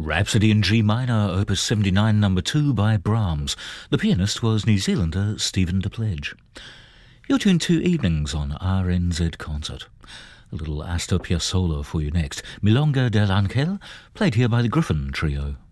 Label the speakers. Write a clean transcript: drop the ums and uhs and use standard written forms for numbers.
Speaker 1: Rhapsody in G minor, opus 79, number 2 by Brahms. The pianist was New Zealander Stephen DePledge. You're tuned to Evenings on RNZ Concert. A little Astor Piazzolla for you next. Milonga del Ángel, played here by the Griffin Trio.